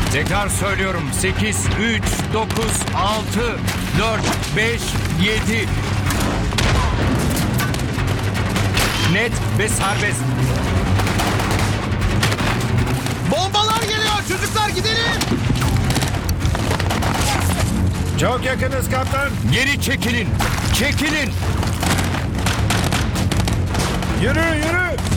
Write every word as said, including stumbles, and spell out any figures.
Tekrar söylüyorum. sekiz, üç, dokuz, altı, dört, beş, yedi. Net ve serbest. Bombalar geliyor çocuklar, gidelim. Çok yakınız kaptan. Geri çekilin. Çekilin. Yürü yürü.